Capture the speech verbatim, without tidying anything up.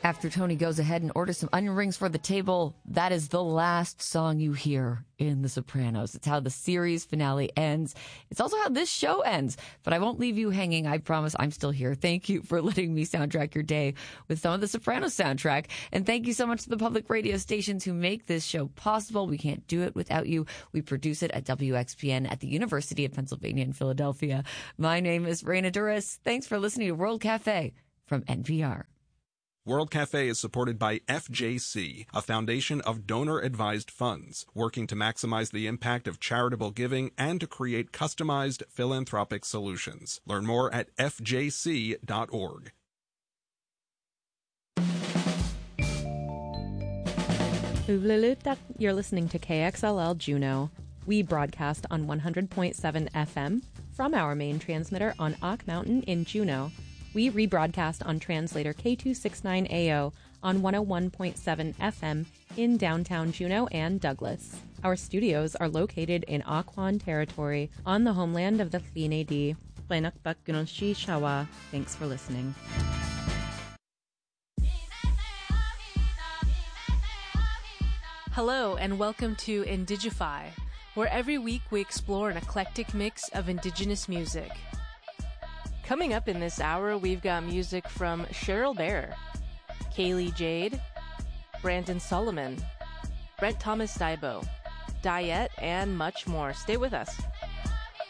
After Tony goes ahead and orders some onion rings for the table, that is the last song you hear in The Sopranos. It's how the series finale ends. It's also how this show ends. But I won't leave you hanging. I promise I'm still here. Thank you for letting me soundtrack your day with some of the Sopranos soundtrack. And thank you so much to the public radio stations who make this show possible. We can't do it without you. We produce it at W X P N at the University of Pennsylvania in Philadelphia. My name is Raina Duras. Thanks for listening to World Cafe from N P R. World Cafe is supported by F J C, a foundation of donor-advised funds, working to maximize the impact of charitable giving and to create customized philanthropic solutions. Learn more at f j c dot org. You're listening to K X L L Juneau. We broadcast on one hundred point seven F M from our main transmitter on Ock Mountain in Juneau. We rebroadcast on translator K two sixty-nine A O on one oh one point seven F M in downtown Juneau and Douglas. Our studios are located in Aquan territory on the homeland of the Tl'inadi. Thanks for listening. Hello and welcome to Indigify, where every week we explore an eclectic mix of indigenous music. Coming up in this hour, we've got music from Cheryl Bear, Kaylee Jade, Brandon Solomon, Brent Thomas Daibo, Diet, and much more. Stay with us.